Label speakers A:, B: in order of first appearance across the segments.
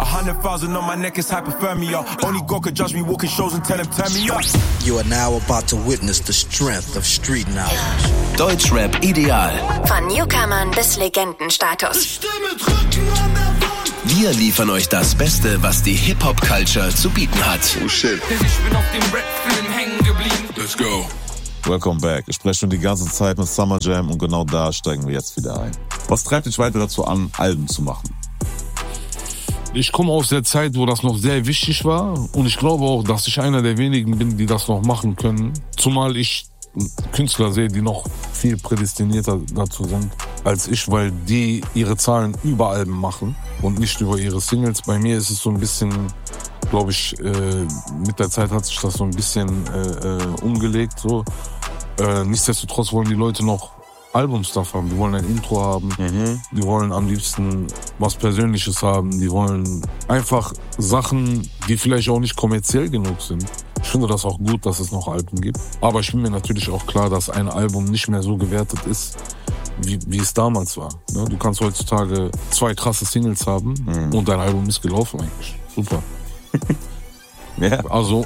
A: 100,000 on my neck is hypothermia. Only God could judge me walking shows and tell him turn me up.
B: You are now about to witness the strength of street knowledge.
C: Deutschrap ideal.
D: Von Newcomern bis Legendenstatus.
C: Wir liefern euch das Beste, was die Hip-Hop-Culture zu bieten hat.
E: Oh shit.
F: Denn ich bin auf dem Rap-Film hängen geblieben.
E: Let's go.
G: Welcome back. Ich spreche schon die ganze Zeit mit Summer Jam und genau da steigen wir jetzt wieder ein. Was treibt dich weiter dazu an, Alben zu machen?
H: Ich komme aus der Zeit, wo das noch sehr wichtig war und ich glaube auch, dass ich einer der wenigen bin, die das noch machen können. Zumal ich Künstler sehe, die noch viel prädestinierter dazu sind als ich, weil die ihre Zahlen über Alben machen und nicht über ihre Singles. Bei mir ist es so ein bisschen, glaube ich, mit der Zeit hat sich das so ein bisschen umgelegt. So. Nichtsdestotrotz wollen die Leute noch Albumstuff haben, die wollen ein Intro haben, die wollen am liebsten was Persönliches haben, die wollen einfach Sachen, die vielleicht auch nicht kommerziell genug sind. Ich finde das auch gut, dass es noch Alben gibt. Aber ich bin mir natürlich auch klar, dass ein Album nicht mehr so gewertet ist, wie es damals war. Du kannst heutzutage 2 krasse Singles haben und dein Album ist gelaufen eigentlich. Super.
G: Ja.
H: Also,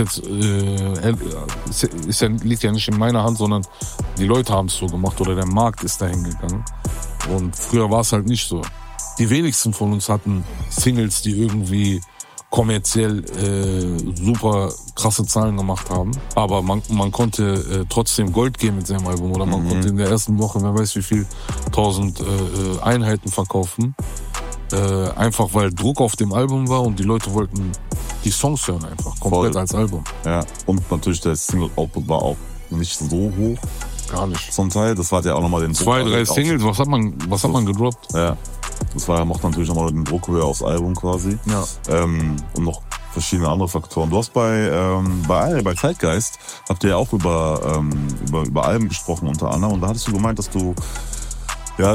H: liegt ja nicht in meiner Hand, sondern die Leute haben es so gemacht oder der Markt ist dahin gegangen. Und früher war es halt nicht so. Die wenigsten von uns hatten Singles, die irgendwie kommerziell super krasse Zahlen gemacht haben. Aber man konnte trotzdem Gold gehen mit seinem Album oder man konnte in der ersten Woche, wer weiß wie viel, 1000 Einheiten verkaufen. Einfach weil Druck auf dem Album war und die Leute wollten die Songs hören einfach, komplett als Album.
G: Ja, und natürlich der Single-Output war auch nicht so hoch.
H: Gar nicht.
G: Zum Teil, das war ja auch nochmal den Druck.
H: 2, 3 Singles, was hat man gedroppt?
G: Ja, das macht natürlich nochmal den Druck höher aufs Album quasi.
H: Ja.
G: Und noch verschiedene andere Faktoren. Du hast bei Zeitgeist, habt ihr ja auch über Alben gesprochen unter anderem und da hattest du gemeint, dass du, ja,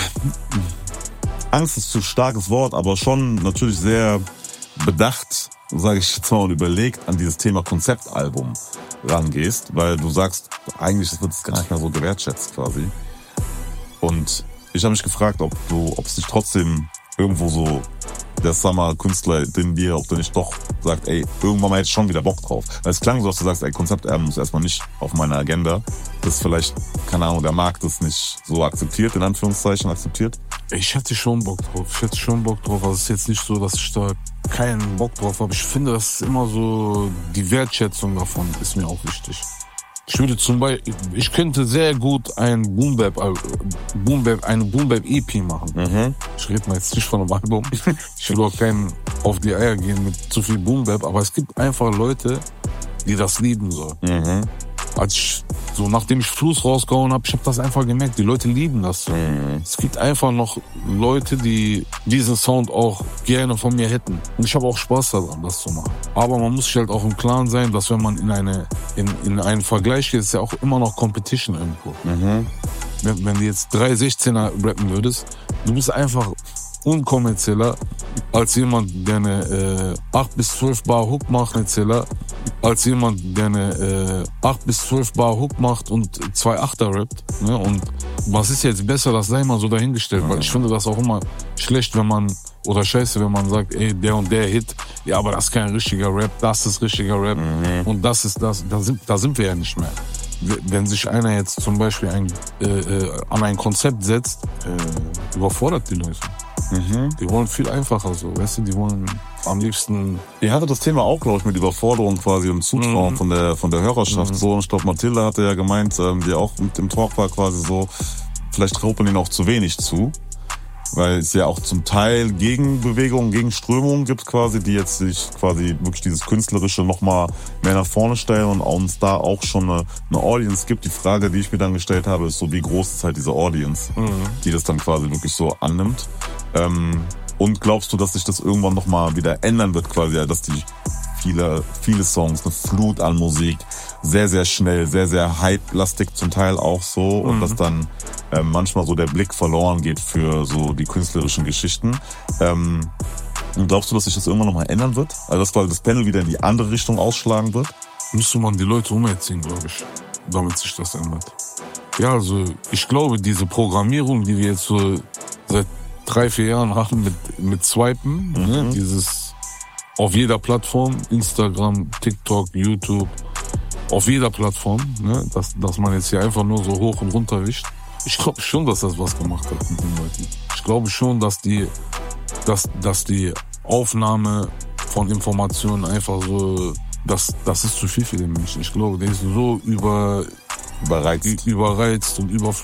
G: Angst ist zu starkes Wort, aber schon natürlich sehr bedacht, sage ich jetzt mal, und überlegt an dieses Thema Konzeptalbum rangehst, weil du sagst, eigentlich wird es gar nicht mehr so gewertschätzt quasi. Und ich habe mich gefragt, ob es nicht trotzdem irgendwo so der Summer-Künstler in dir, ob du nicht doch sagst, ey, irgendwann mal jetzt schon wieder Bock drauf. Weil es klang so, dass du sagst, ey, Konzeptalbum ist erstmal nicht auf meiner Agenda. Das ist vielleicht, keine Ahnung, der Markt ist nicht so akzeptiert, in Anführungszeichen akzeptiert.
H: Ich hätte schon Bock drauf. Also es ist jetzt nicht so, dass ich da keinen Bock drauf habe. Ich finde, das ist immer so, die Wertschätzung davon ist mir auch wichtig. Ich könnte sehr gut eine Boom Bap EP machen. Ich rede mal jetzt nicht von einem Album. Ich will auch keinen auf die Eier gehen mit zu viel Boom Bap, aber es gibt einfach Leute, die das lieben so. Nachdem ich Fluss rausgehauen habe, ich habe das einfach gemerkt, die Leute lieben das so. Es gibt einfach noch Leute, die diesen Sound auch gerne von mir hätten. Und ich habe auch Spaß daran, das zu machen. Aber man muss sich halt auch im Klaren sein, dass wenn man in einen Vergleich geht, ist ja auch immer noch Competition irgendwo. Wenn du jetzt 3 16er rappen würdest, du bist einfach unkommerzieller als jemand, der eine 8 bis 12 Bar Hook macht, als jemand, der eine 8 bis 12 Bar Hook macht und 2 Achter rappt. Ne? Und was ist jetzt besser, das sei mal so dahingestellt, weil ich finde das auch immer schlecht, wenn man sagt, ey, der und der Hit, ja, aber das ist kein richtiger Rap, das ist richtiger Rap und das ist das, da sind wir ja nicht mehr. Wenn sich einer jetzt zum Beispiel an ein Konzept setzt, überfordert die Leute. Die wollen viel einfacher so, weißt du, die wollen am liebsten...
G: Ihr hattet das Thema auch, glaube ich, mit Überforderung quasi und Zutrauen von der Hörerschaft. So, und ich glaube, Mathilda hatte ja gemeint, die auch mit dem Talk war quasi so, vielleicht traut man ihnen auch zu wenig zu. Weil es ja auch zum Teil Gegenbewegungen, Gegenströmungen gibt quasi, die jetzt sich quasi wirklich dieses Künstlerische nochmal mehr nach vorne stellen und uns da auch schon eine Audience gibt. Die Frage, die ich mir dann gestellt habe, ist so, wie groß ist halt diese Audience, die das dann quasi wirklich so annimmt. Und glaubst du, dass sich das irgendwann nochmal wieder ändern wird quasi, dass die viele Songs, eine Flut an Musik, sehr, sehr schnell, sehr, sehr hype-lastig zum Teil auch so und dass dann manchmal so der Blick verloren geht für so die künstlerischen Geschichten. Und glaubst du, dass sich das irgendwann nochmal ändern wird? Also dass quasi das Panel wieder in die andere Richtung ausschlagen wird?
H: Müsste man die Leute umerziehen, glaube ich, damit sich das ändert. Ja, also ich glaube, diese Programmierung, die wir jetzt so seit 3-4 Jahren hatten mit Swipen, ne? Dieses auf jeder Plattform, Instagram, TikTok, YouTube, auf jeder Plattform, ne? Dass man jetzt hier einfach nur so hoch und runter wischt. Ich glaube schon, dass das was gemacht hat mit den Leuten. Ich glaube schon, dass die Aufnahme von Informationen einfach so, das ist zu viel für den Menschen. Ich glaube, der ist so überreizt und